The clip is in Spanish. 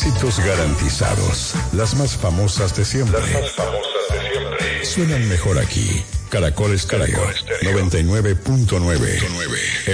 Éxitos garantizados. Las más famosas de siempre. Suenan mejor aquí. Caracol Estéreo 99.9.